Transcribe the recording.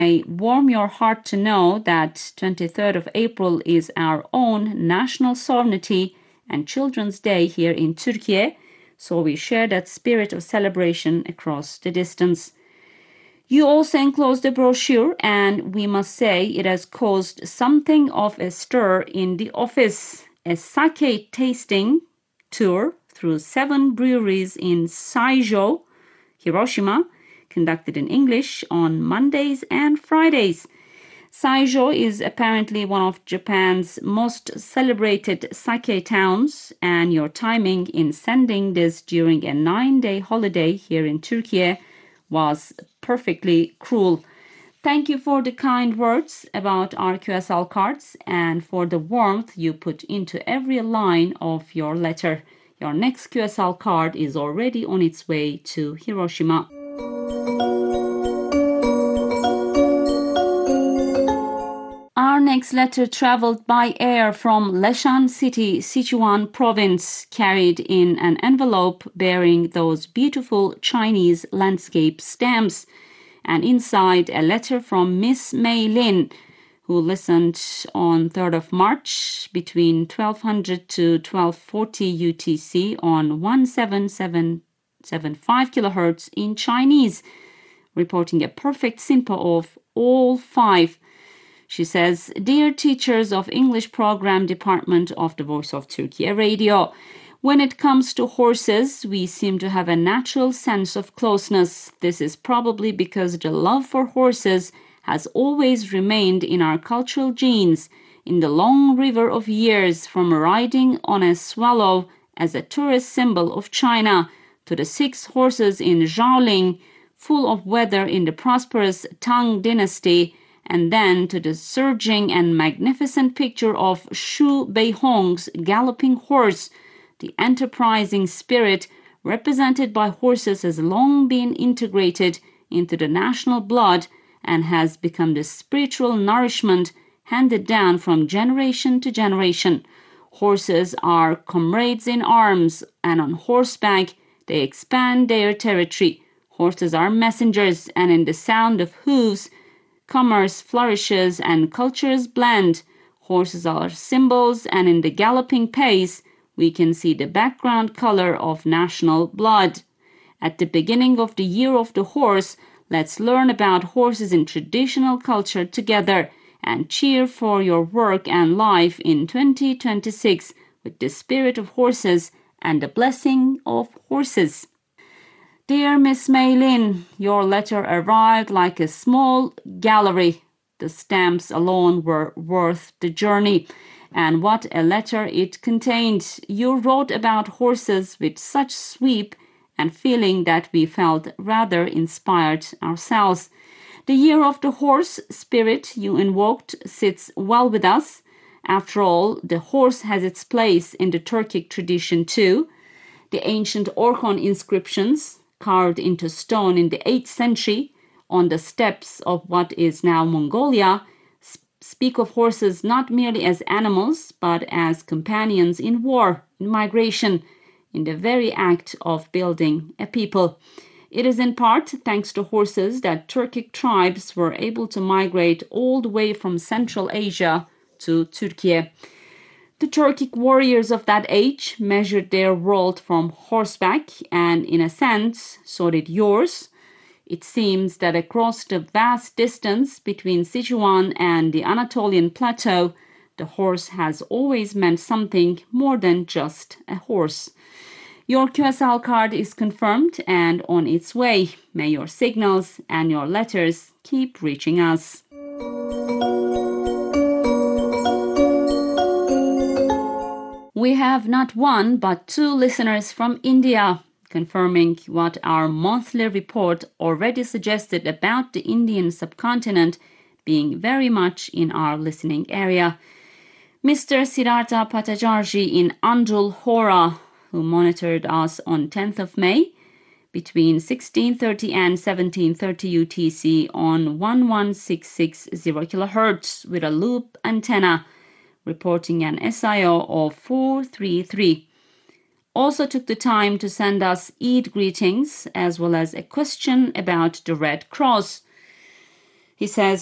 I warm your heart to know that 23rd of April is our own National Sovereignty and Children's Day here in Turkey, so we share that spirit of celebration across the distance. You also enclosed a brochure, and we must say it has caused something of a stir in the office. A sake tasting tour through 7 breweries in Saijo, Hiroshima, conducted in English on Mondays and Fridays. Saijo is apparently one of Japan's most celebrated sake towns, and your timing in sending this during a 9-day holiday here in Turkey was perfectly cruel. Thank you for the kind words about our QSL cards and for the warmth you put into every line of your letter. Your next QSL card is already on its way to Hiroshima. Our next letter traveled by air from Leshan City, Sichuan province, carried in an envelope bearing those beautiful Chinese landscape stamps, and inside a letter from Miss Mei Lin, who listened on 3rd of March between 1200 to 1240 UTC on 17775 kilohertz in Chinese, reporting a perfect simpo of all 5. She says, "Dear teachers of English Program Department of the Voice of Turkey Radio, when it comes to horses, we seem to have a natural sense of closeness. This is probably because the love for horses has always remained in our cultural genes, in the long river of years from riding on a swallow as a tourist symbol of China to the 6 horses in Zhaoling, full of weather in the prosperous Tang dynasty, and then to the surging and magnificent picture of Shu Beihong's galloping horse. The enterprising spirit represented by horses has long been integrated into the national blood and has become the spiritual nourishment handed down from generation to generation. Horses are comrades in arms, and on horseback they expand their territory. Horses are messengers, and in the sound of hooves, commerce flourishes and cultures blend. Horses are symbols, and in the galloping pace, we can see the background color of national blood. At the beginning of the Year of the Horse, let's learn about horses in traditional culture together and cheer for your work and life in 2026 with the spirit of horses and the blessing of horses." Dear Miss Mei Lin, your letter arrived like a small gallery. The stamps alone were worth the journey. And what a letter it contained. You wrote about horses with such sweep and feeling that we felt rather inspired ourselves. The Year of the Horse spirit you invoked sits well with us. After all, the horse has its place in the Turkic tradition too. The ancient Orkhon inscriptions, carved into stone in the 8th century on the steppes of what is now Mongolia, speak of horses not merely as animals, but as companions in war, in migration, in the very act of building a people. It is in part thanks to horses that Turkic tribes were able to migrate all the way from Central Asia to Turkey. The Turkic warriors of that age measured their world from horseback, and in a sense, so did yours. It seems that across the vast distance between Sichuan and the Anatolian plateau, the horse has always meant something more than just a horse. Your QSL card is confirmed and on its way. May your signals and your letters keep reaching us. We have not one but 2 listeners from India, confirming what our monthly report already suggested about the Indian subcontinent being very much in our listening area. Mr. Siddhartha Patajarji in Andul, Hora, who monitored us on 10th of May between 1630 and 1730 UTC on 11660 kHz with a loop antenna, reporting an SIO of 433. Also took the time to send us Eid greetings as well as a question about the Red Cross. He says